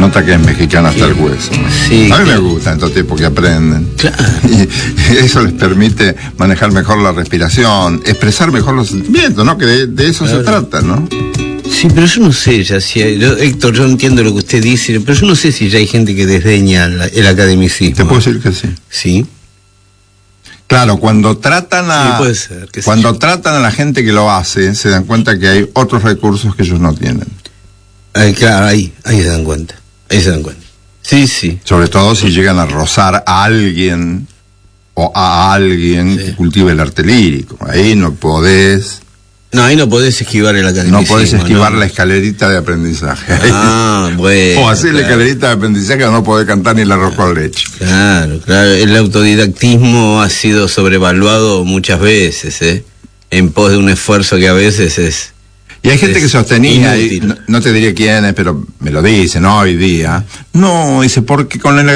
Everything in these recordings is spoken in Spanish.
nota que es mexicana hasta el hueso, ¿no? Sí, a mí me gustan estos tipos que aprenden. Claro. Y eso les permite manejar mejor la respiración, expresar mejor los sentimientos, ¿no? Que de eso se trata, ¿no? Sí, pero yo no sé ya si hay, Héctor, yo entiendo lo que usted dice, pero yo no sé si ya hay gente que desdeña el academicismo. Te puedo decir que sí. Sí. Claro, cuando tratan a puede ser, tratan a la gente que lo hace, se dan cuenta que hay otros recursos que ellos no tienen. Claro, ahí se dan cuenta. Sí, sí. Sobre todo si llegan a rozar a alguien que cultive el arte lírico. Ahí no podés. No, ahí no podés esquivar el academicismo. No podés esquivar la escalerita de aprendizaje. Bueno. O hacer la escalerita de aprendizaje, no podés cantar ni el arroz con leche. Claro. El autodidactismo ha sido sobrevaluado muchas veces, en pos de un esfuerzo que a veces es... Y hay gente que sostenía, y no te diré quién es, pero me lo dicen hoy día. No, dice, porque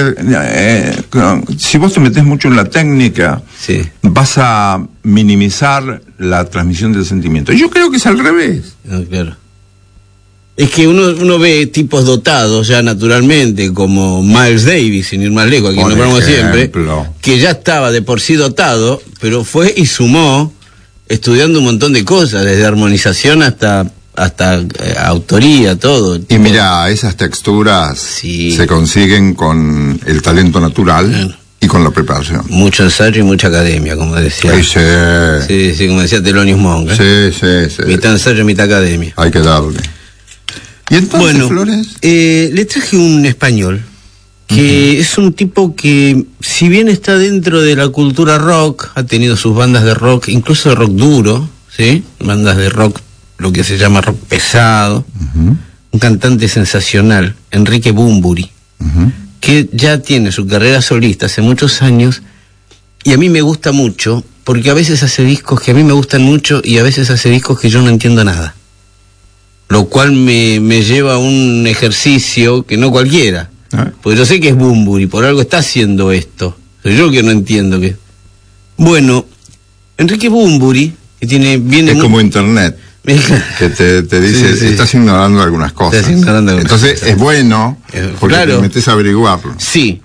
si vos te metés mucho en la técnica, sí, vas a minimizar la transmisión del sentimiento. Yo creo que es al revés. No, claro. Es que uno ve tipos dotados ya naturalmente, como Miles Davis, sin ir más lejos, a quien nombramos siempre, que ya estaba de por sí dotado, pero fue y sumó, estudiando un montón de cosas, desde armonización hasta autoría, todo. Y mira, esas texturas se consiguen con el talento natural y con la preparación. Mucho ensayo y mucha academia, como decía. Sí, como decía Thelonious Monk. Sí. Mitad ensayo, mitad academia. Hay que darle. ¿Y entonces, bueno, Flores? Le traje un español que es un tipo que, si bien está dentro de la cultura rock, ha tenido sus bandas de rock, incluso de rock duro, ¿sí? Bandas de rock, lo que se llama rock pesado. Un cantante sensacional, Enrique Bunbury, que ya tiene su carrera solista hace muchos años, y a mí me gusta mucho, porque a veces hace discos que a mí me gustan mucho, y a veces hace discos que yo no entiendo nada. Lo cual me lleva a un ejercicio que no cualquiera. Porque yo sé que es Bunbury, por algo está haciendo esto. Soy yo que no entiendo qué. Bueno, Enrique Bunbury, que viene como internet, que te dice, estás ignorando algunas cosas. Entonces es bueno, porque te metes a averiguarlo. Sí.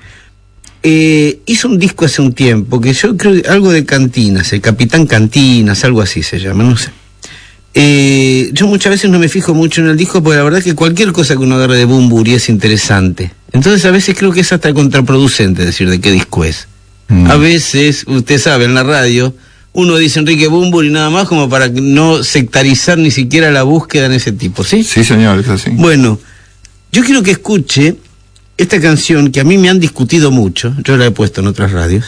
Hizo un disco hace un tiempo, que yo creo que algo de Cantinas, el Capitán Cantinas, algo así se llama, no sé. Yo muchas veces no me fijo mucho en el disco, porque la verdad es que cualquier cosa que uno agarre de Bunbury es interesante. Entonces a veces creo que es hasta contraproducente decir de qué disco es. A veces, usted sabe, en la radio, uno dice Enrique Bunbury nada más como para no sectarizar ni siquiera la búsqueda en ese tipo, ¿sí? Sí, señor, es así. Bueno, yo quiero que escuche esta canción que a mí me han discutido mucho, yo la he puesto en otras radios,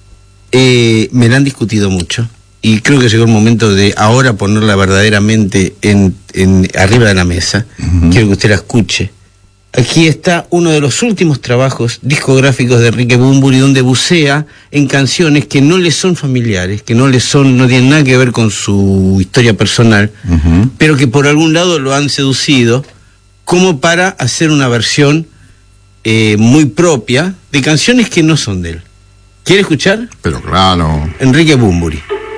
me la han discutido mucho. Y creo que llegó el momento de ahora ponerla verdaderamente arriba de la mesa. Quiero que usted la escuche. Aquí está uno de los últimos trabajos discográficos de Enrique Bunbury, donde bucea en canciones que no le son familiares, que no tienen nada que ver con su historia personal, pero que por algún lado lo han seducido, como para hacer una versión muy propia de canciones que no son de él. ¿Quiere escuchar? Pero claro. Enrique Bunbury.